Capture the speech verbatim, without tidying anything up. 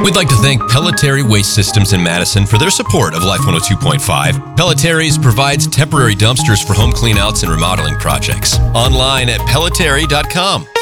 We'd like to thank Pelletieri Waste Systems in Madison for their support of Life one oh two point five. Pelletieri's provides temporary dumpsters for home cleanouts and remodeling projects. Online at pelletieri dot com.